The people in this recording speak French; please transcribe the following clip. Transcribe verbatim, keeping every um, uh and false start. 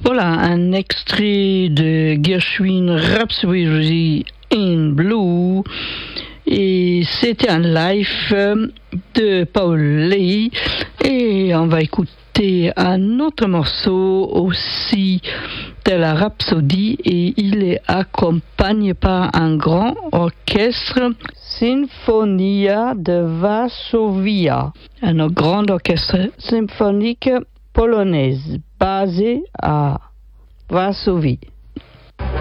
Voilà un extrait de Gershwin Rhapsody in Blue et c'était un live de Paul Ley et on va écouter un autre morceau aussi de la Rhapsodie et il est accompagné par un grand orchestre Sinfonia de Varsovia, un grand orchestre symphonique polonaise basé à Varsovie.